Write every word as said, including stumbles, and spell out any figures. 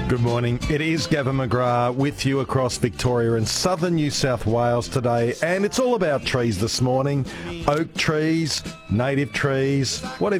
Good morning. It is Gavin McGrath with you across Victoria and southern New South Wales today, and it's all about trees this morning. Oak trees, native trees, whatever